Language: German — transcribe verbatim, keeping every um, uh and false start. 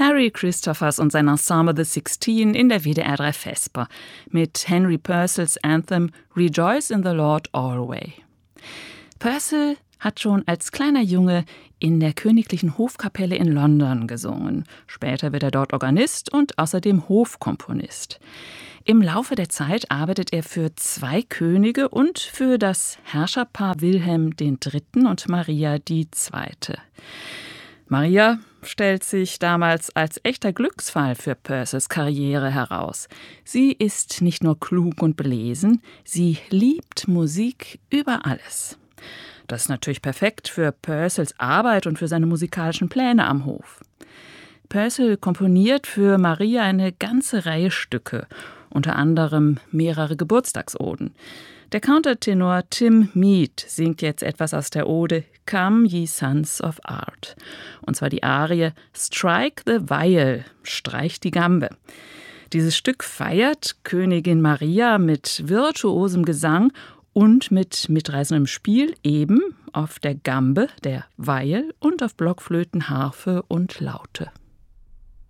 Harry Christophers und sein Ensemble The Sixteen in der W D R drei Vesper mit Henry Purcells Anthem Rejoice in the Lord Alway. Purcell hat schon als kleiner Junge in der Königlichen Hofkapelle in London gesungen. Später wird er dort Organist und außerdem Hofkomponist. Im Laufe der Zeit arbeitet er für zwei Könige und für das Herrscherpaar Wilhelm der Dritte und Maria die Zweite. Maria stellt sich damals als echter Glücksfall für Purcells Karriere heraus. Sie ist nicht nur klug und belesen, sie liebt Musik über alles. Das ist natürlich perfekt für Purcells Arbeit und für seine musikalischen Pläne am Hof. Purcell komponiert für Maria eine ganze Reihe Stücke, unter anderem mehrere Geburtstagsoden. Der Countertenor Tim Mead singt jetzt etwas aus der Ode Come, ye Sons of Art. Und zwar die Arie Strike the Viol, streicht die Gambe. Dieses Stück feiert Königin Maria mit virtuosem Gesang und mit mitreißendem Spiel eben auf der Gambe, der Viol und auf Blockflöten, Harfe und Laute.